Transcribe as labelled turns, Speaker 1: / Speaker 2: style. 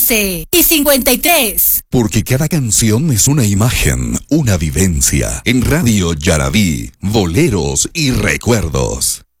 Speaker 1: 11:53.
Speaker 2: Porque cada canción es una imagen, una vivencia. En Radio Yarabí, boleros y recuerdos.